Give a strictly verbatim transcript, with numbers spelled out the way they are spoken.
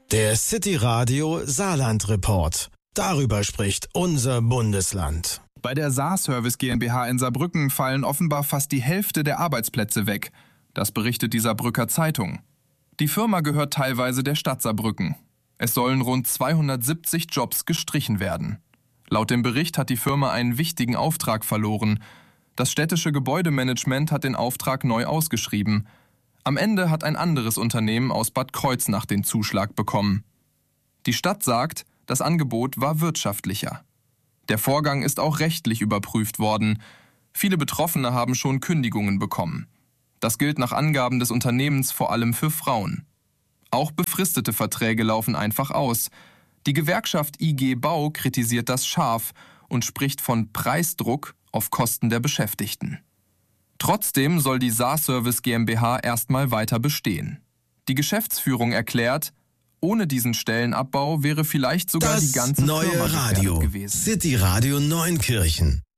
Der City Radio Saarland Report. Darüber spricht unser Bundesland. Bei der Saarservice GmbH in Saarbrücken fallen offenbar fast die Hälfte der Arbeitsplätze weg. Das berichtet die Saarbrücker Zeitung. Die Firma gehört teilweise der Stadt Saarbrücken. Es sollen rund zweihundertsiebzig Jobs gestrichen werden. Laut dem Bericht hat die Firma einen wichtigen Auftrag verloren. Das städtische Gebäudemanagement hat den Auftrag neu ausgeschrieben. Am Ende hat ein anderes Unternehmen aus Bad Kreuznach den Zuschlag bekommen. Die Stadt sagt, das Angebot war wirtschaftlicher. Der Vorgang ist auch rechtlich überprüft worden. Viele Betroffene haben schon Kündigungen bekommen. Das gilt nach Angaben des Unternehmens vor allem für Frauen. Auch befristete Verträge laufen einfach aus. Die Gewerkschaft I G Bau kritisiert das scharf und spricht von Preisdruck auf Kosten der Beschäftigten. Trotzdem soll die Saarservice GmbH erstmal weiter bestehen. Die Geschäftsführung erklärt, ohne diesen Stellenabbau wäre vielleicht sogar Das die ganze neue Firma gefährdet Radio gewesen. City Radio Neunkirchen.